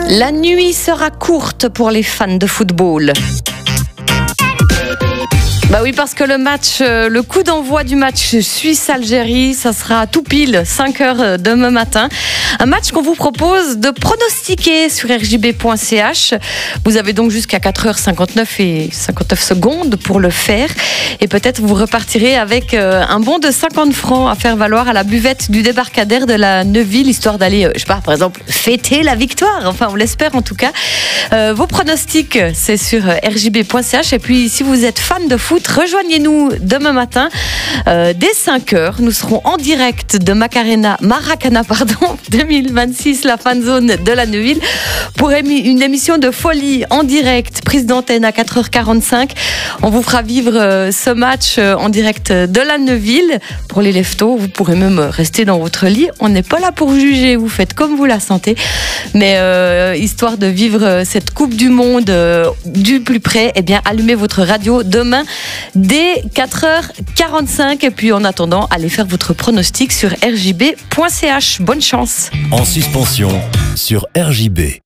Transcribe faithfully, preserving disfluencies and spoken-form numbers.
La nuit sera courte pour les fans de football. Bah oui, parce que le match, le coup d'envoi du match Suisse-Algérie, ça sera tout pile cinq heures demain matin. Un match qu'on vous propose de pronostiquer sur r j b point c h. Vous avez donc jusqu'à quatre heures cinquante-neuf et cinquante-neuf secondes pour le faire. Et peut-être vous repartirez avec un bon de cinquante francs à faire valoir à la buvette du débarcadère de la Neuville, histoire d'aller, je sais pas, par exemple, fêter la victoire. Enfin, on l'espère en tout cas. Euh, vos pronostics, c'est sur r j b point c h. Et puis, si vous êtes fan de foot, rejoignez-nous demain matin euh, dès cinq heures. Nous serons en direct de Macarena, Maracana pardon, deux mille vingt-six, la fan zone de la Neuville, pour émi- une émission de folie en direct, prise d'antenne à quatre heures quarante-cinq. On vous fera vivre euh, ce match euh, en direct de la Neuville. Pour les leftos, vous pourrez même rester dans votre lit. On n'est pas là pour juger, vous faites comme vous la sentez. Mais euh, histoire de vivre cette Coupe du Monde euh, du plus près, eh bien, allumez votre radio demain dès quatre heures quarante-cinq. Et puis en attendant, allez faire votre pronostic sur r j b point c h. Bonne chance. En suspension sur R J B.